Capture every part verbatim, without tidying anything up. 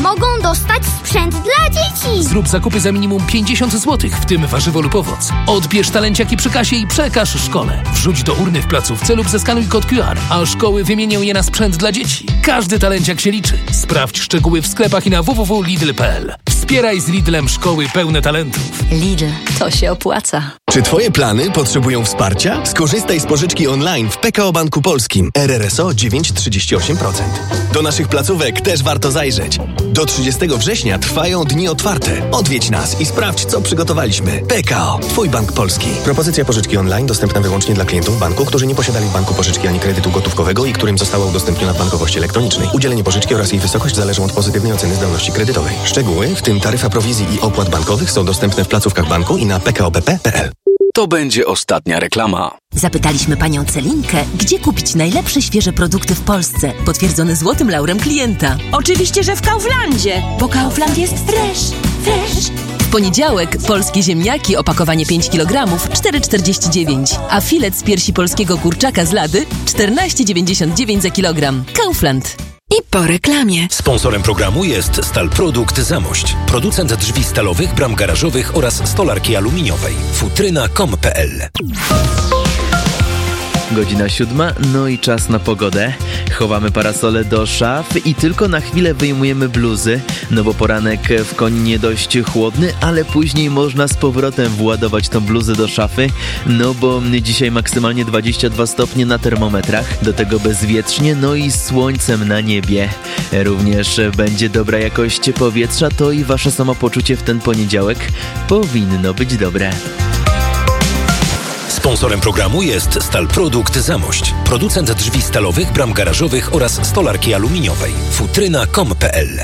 mogą dostać sprzęt dla dzieci. Zrób zakupy za minimum pięćdziesiąt złotych, w tym warzywo lub owoc. Odbierz talenciaki przy kasie i przekaż szkole. Wrzuć do urny w placówce lub zeskanuj kod Q R, a szkoły wymienią je na sprzęt dla dzieci. Każdy talenciak się liczy. Sprawdź szczegóły w sklepach i na w w w kropka lidl kropka p l. Wspieraj z Lidlem szkoły pełne talentów. Lidl, to się opłaca. Czy twoje plany potrzebują wsparcia? Skorzystaj z pożyczki online w P K O Banku Polskim. R R S O dziewięć przecinek trzydzieści osiem procent. Do naszych placówek też warto zajrzeć. Do trzydziestego września trwają dni otwarte. Odwiedź nas i sprawdź, co przygotowaliśmy. P K O. Twój bank polski. Propozycja pożyczki online dostępna wyłącznie dla klientów banku, którzy nie posiadali w banku pożyczki ani kredytu gotówkowego i którym została udostępniona w bankowości elektronicznej. Udzielenie pożyczki oraz jej wysokość zależą od pozytywnej oceny zdolności kredytowej. Szczegóły, w tym taryfa prowizji i opłat bankowych, są dostępne w placówkach banku i na p k o b p kropka p l. To będzie ostatnia reklama. Zapytaliśmy panią Celinkę, gdzie kupić najlepsze świeże produkty w Polsce, potwierdzone złotym laurem klienta. Oczywiście, że w Kauflandzie, bo Kaufland jest fresh, fresh. W poniedziałek polskie ziemniaki, opakowanie pięć kilogramów, cztery czterdzieści dziewięć, a filet z piersi polskiego kurczaka z Lady czternaście dziewięćdziesiąt dziewięć za kilogram. Kaufland. I po reklamie. Sponsorem programu jest Stalprodukt Zamość, producent drzwi stalowych, bram garażowych oraz stolarki aluminiowej. futryna kropka com kropka p l. Godzina siódma, no i czas na pogodę. Chowamy parasole do szaf i tylko na chwilę wyjmujemy bluzy, no bo poranek w Koninie dość chłodny, ale później można z powrotem władować tą bluzę do szafy, no bo dzisiaj maksymalnie dwadzieścia dwa stopnie na termometrach, do tego bezwietrznie, no i słońcem na niebie. Również będzie dobra jakość powietrza, to i wasze samopoczucie w ten poniedziałek powinno być dobre. Sponsorem programu jest Stalprodukt Zamość, producent drzwi stalowych, bram garażowych oraz stolarki aluminiowej. futryna kropka com kropka p l.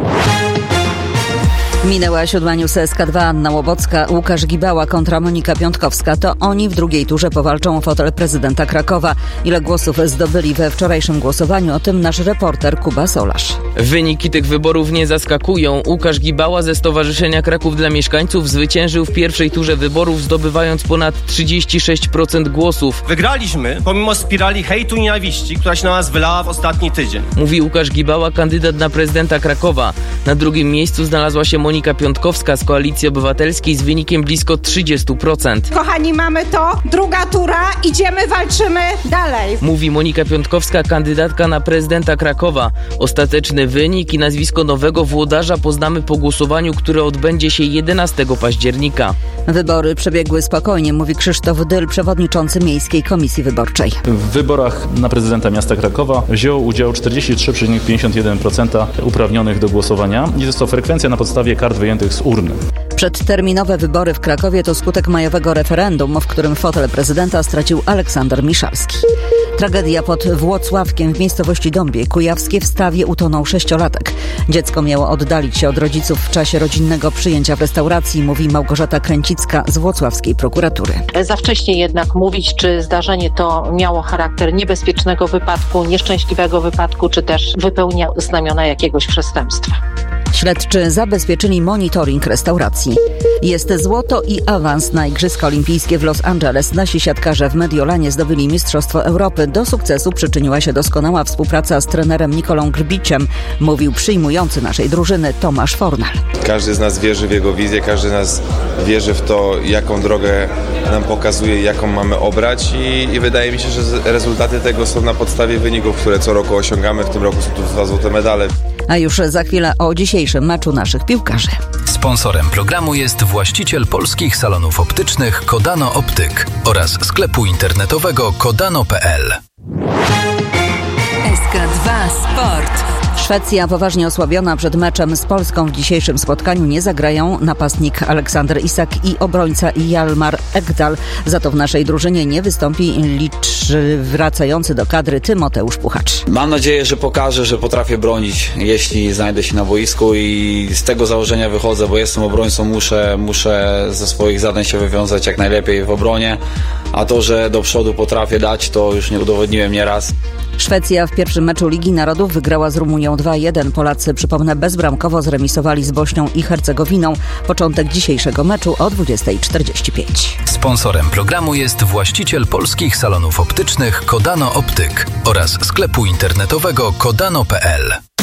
Minęła siódma news S K dwa, Anna Łobocka, Łukasz Gibała kontra Monika Piątkowska. To oni w drugiej turze powalczą o fotel prezydenta Krakowa. Ile głosów zdobyli we wczorajszym głosowaniu? O tym nasz reporter Kuba Solarz. Wyniki tych wyborów nie zaskakują. Łukasz Gibała ze Stowarzyszenia Kraków dla Mieszkańców zwyciężył w pierwszej turze wyborów, zdobywając ponad trzydzieści sześć procent głosów. Wygraliśmy pomimo spirali hejtu i nienawiści, która się na nas wylała w ostatni tydzień. Mówi Łukasz Gibała, kandydat na prezydenta Krakowa. Na drugim miejscu znalazła się Monika Monika Piątkowska z Koalicji Obywatelskiej z wynikiem blisko trzydzieści procent. Kochani, mamy to. Druga tura. Idziemy, walczymy dalej. Mówi Monika Piątkowska, kandydatka na prezydenta Krakowa. Ostateczny wynik i nazwisko nowego włodarza poznamy po głosowaniu, które odbędzie się jedenastego października. Wybory przebiegły spokojnie, mówi Krzysztof Dyl, przewodniczący Miejskiej Komisji Wyborczej. W wyborach na prezydenta miasta Krakowa wzięło udział czterdzieści trzy przecinek pięćdziesiąt jeden procent uprawnionych do głosowania i jest to frekwencja na podstawie kart wyjętych z urny. Przedterminowe wybory w Krakowie to skutek majowego referendum, w którym fotel prezydenta stracił Aleksander Miszalski. Tragedia pod Włocławkiem w miejscowości Dąbie Kujawskie. W stawie utonął sześciolatek. Dziecko miało oddalić się od rodziców w czasie rodzinnego przyjęcia w restauracji, mówi Małgorzata Kręcicka z włocławskiej prokuratury. Za wcześnie jednak mówić, czy zdarzenie to miało charakter niebezpiecznego wypadku, nieszczęśliwego wypadku, czy też wypełnia znamiona jakiegoś przestępstwa. Śledczy zabezpieczyli monitoring restauracji. Jest złoto i awans na Igrzyska Olimpijskie w Los Angeles. Nasi siatkarze w Mediolanie zdobyli Mistrzostwo Europy. Do sukcesu przyczyniła się doskonała współpraca z trenerem Nikolą Grbiciem, mówił przyjmujący naszej drużyny Tomasz Fornal. Każdy z nas wierzy w jego wizję, każdy z nas wierzy w to, jaką drogę nam pokazuje, jaką mamy obrać i, i wydaje mi się, że rezultaty tego są na podstawie wyników, które co roku osiągamy. W tym roku są tu dwa złote medale. A już za chwilę o dzisiejszym meczu naszych piłkarzy. Sponsorem programu jest właściciel polskich salonów optycznych Kodano Optyk oraz sklepu internetowego kodano kropka p l. S K dwa Sport. Szwecja poważnie osłabiona przed meczem z Polską. W dzisiejszym spotkaniu nie zagrają napastnik Aleksander Isak i obrońca Hjalmar Ekdal. Za to w naszej drużynie nie wystąpi licz wracający do kadry Tymoteusz Puchacz. Mam nadzieję, że pokażę, że potrafię bronić, jeśli znajdę się na boisku i z tego założenia wychodzę, bo jestem obrońcą, muszę, muszę ze swoich zadań się wywiązać jak najlepiej w obronie, a to, że do przodu potrafię dać, to już nie udowodniłem nieraz. Szwecja w pierwszym meczu Ligi Narodów wygrała z Rumunią dwa jeden. Polacy, przypomnę, bezbramkowo zremisowali z Bośnią i Hercegowiną. Początek dzisiejszego meczu o dwudziesta czterdzieści pięć. Sponsorem programu jest właściciel polskich salonów optycznych Kodano Optyk oraz sklepu internetowego kodano kropka p l.